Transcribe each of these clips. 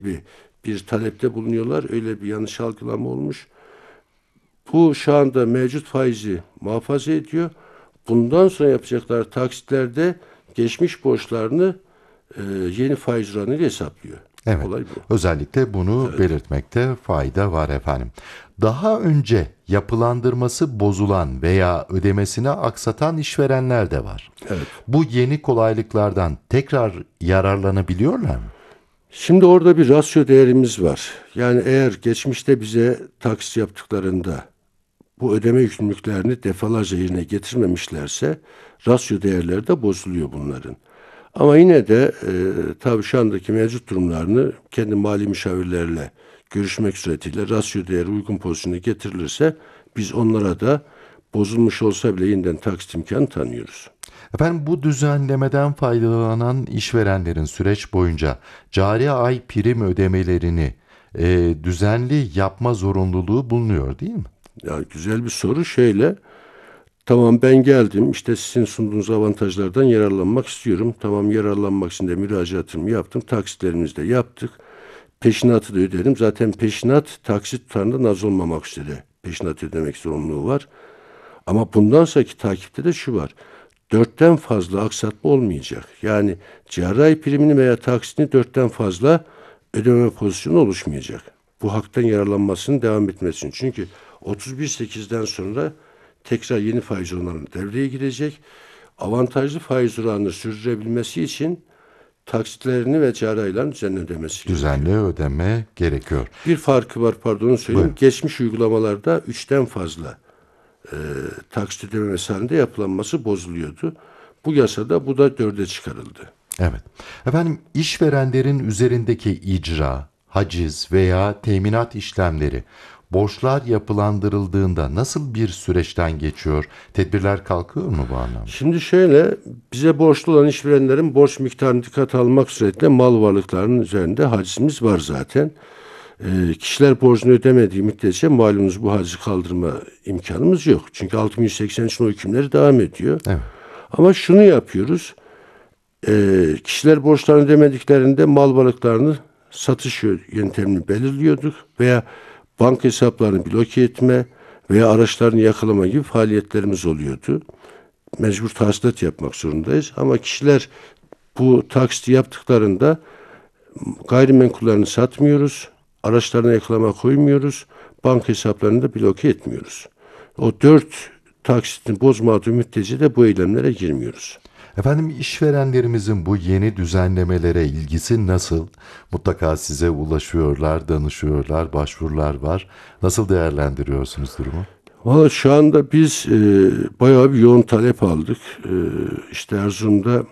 bir talepte bulunuyorlar. Öyle bir yanlış algılama olmuş. Bu şu anda mevcut faizi muhafaza ediyor. Bundan sonra yapacakları taksitlerde geçmiş borçlarını yeni faiz oranıyla hesaplıyor. Evet, Olay bu. özellikle bunu Evet. belirtmekte fayda var efendim. Daha önce yapılandırması bozulan veya ödemesini aksatan işverenler de var. Evet. Bu yeni kolaylıklardan tekrar yararlanabiliyorlar mı? Şimdi orada bir rasyo değerimiz var. Yani eğer geçmişte bize taksit yaptıklarında bu ödeme yükümlülüklerini defalarca yerine getirmemişlerse rasyo değerleri de bozuluyor bunların. Ama yine de tabii şu andaki mevcut durumlarını kendi mali müşavirlerle görüşmek suretiyle rasyo değeri uygun pozisyona getirilirse biz onlara da bozulmuş olsa bile yeniden taksit imkanı tanıyoruz. Efendim, bu düzenlemeden faydalanan işverenlerin süreç boyunca cari ay prim ödemelerini düzenli yapma zorunluluğu bulunuyor değil mi? Ya güzel bir soru şöyle. Tamam ben geldim işte sizin sunduğunuz avantajlardan yararlanmak istiyorum. Tamam yararlanmak için de müracaatımı yaptım. Taksitlerimizi de yaptık. Peşinatı da ödedim. Zaten peşinat taksit tutarından az olmamak üzere peşinat ödemek zorunluluğu var. Ama bundan sonraki takipte de şu var. Dörtten fazla aksatma olmayacak. Yani cari primini veya taksitini dörtten fazla ödeme pozisyonu oluşmayacak. Bu haktan yararlanmasının devam etmesinin. Çünkü 31.8'den sonra tekrar yeni faiz oranları devreye girecek. Avantajlı faiz oranını sürdürebilmesi için taksitlerini ve cari aylarını düzenli ödemesi gerekiyor. Düzenli ödeme gerekiyor. Bir farkı var pardon söyleyeyim. Buyurun. Geçmiş uygulamalarda üçten fazla taksit ödemesi halinde yapılanması bozuluyordu. Bu yasada bu da dörde çıkarıldı. Evet. Efendim, işverenlerin üzerindeki icra, haciz veya teminat işlemleri borçlar yapılandırıldığında nasıl bir süreçten geçiyor? Tedbirler kalkıyor mu bu anlamda? Şimdi şöyle bize borçlu olan işverenlerin borç miktarını dikkate almak suretiyle mal varlıklarının üzerinde hacizimiz var zaten. Kişiler borcunu ödemediği müddetçe malumunuz bu hacizi kaldırma imkanımız yok. Çünkü 6183'ün o hükümleri devam ediyor. Evet. Ama şunu yapıyoruz. Kişiler borçlarını ödemediklerinde mal varlıklarını satış yöntemini belirliyorduk veya banka hesaplarını bloke etme veya araçlarını yakalama gibi faaliyetlerimiz oluyordu. Mecbur tahsilat yapmak zorundayız ama kişiler bu taksiti yaptıklarında gayrimenkullerini satmıyoruz, araçlarına yakalama koymuyoruz, banka hesaplarını da bloke etmiyoruz. O dört taksitin bozmadığı müddetçe de bu eylemlere girmiyoruz. Efendim, işverenlerimizin bu yeni düzenlemelere ilgisi nasıl? Mutlaka size ulaşıyorlar, danışıyorlar, başvurular var. Nasıl değerlendiriyorsunuz durumu? Valla şu anda biz bayağı bir yoğun talep aldık. İşte Erzurum'da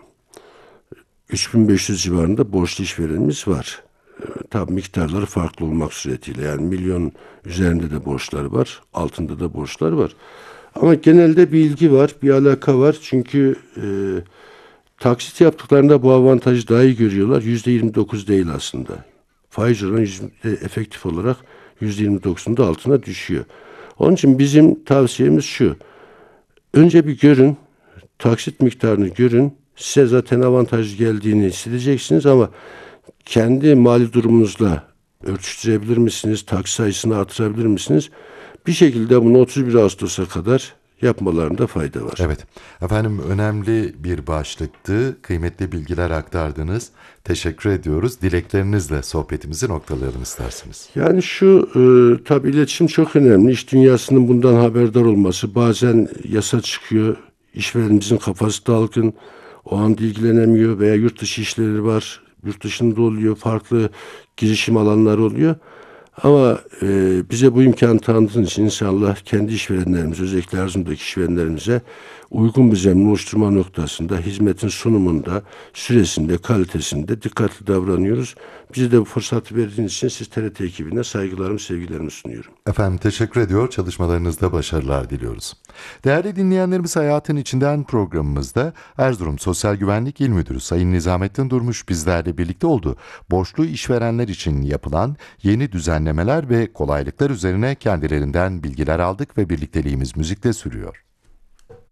3500 civarında borçlu işverenimiz var. Tabii miktarları farklı olmak suretiyle yani milyon üzerinde de borçları var, altında da borçlar var. Ama genelde bir ilgi var, bir alaka var. Çünkü taksit yaptıklarında bu avantajı daha iyi görüyorlar. %29 değil aslında. Faiz oranı efektif olarak %29'un da altına düşüyor. Onun için bizim tavsiyemiz şu. Önce bir görün, taksit miktarını görün. Size zaten avantaj geldiğini hissedeceksiniz ama kendi mali durumunuzla örtüştürebilir misiniz? Taksit sayısını artırabilir misiniz? Bir şekilde bunu 31 Ağustos'a kadar yapmalarında fayda var. Evet. Efendim, önemli bir başlıktı. Kıymetli bilgiler aktardınız. Teşekkür ediyoruz. Dileklerinizle sohbetimizi noktalayalım isterseniz. Yani şu tabii iletişim çok önemli. İş dünyasının bundan haberdar olması. Bazen yasa çıkıyor. İşverenimizin kafası dalgın. O an ilgilenemiyor veya yurt dışı işleri var. Yurt dışında oluyor. Farklı girişim alanları oluyor. Ama bize bu imkanı tanıdığınız için inşallah kendi işverenlerimize, özellikle Erzurum'daki işverenlerimize uygun bir zemin oluşturma noktasında, hizmetin sunumunda, süresinde, kalitesinde dikkatli davranıyoruz. Bize de bu fırsatı verdiğiniz için siz TRT ekibine saygılarımı, sevgilerimi sunuyorum. Efendim, teşekkür ediyor. Çalışmalarınızda başarılar diliyoruz. Değerli dinleyenlerimiz, Hayatın İçinden programımızda Erzurum Sosyal Güvenlik İl Müdürü Sayın Nizamettin Durmuş bizlerle birlikte oldu. Borçlu işverenler için yapılan yeni düzenlemeler ve kolaylıklar üzerine kendilerinden bilgiler aldık ve birlikteliğimiz müzikle sürüyor.